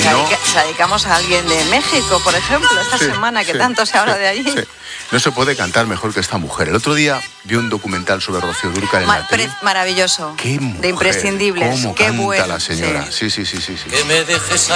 Se la dedicamos a alguien de México, por ejemplo, esta semana que tanto se habla de allí. Sí. No se puede cantar mejor que esta mujer. El otro día vi un documental sobre Rocío Dúrcal en la tele. Maravilloso. Qué mujer, de imprescindibles. Cómo Qué canta bueno. la señora. Sí. Sí. Que me dejes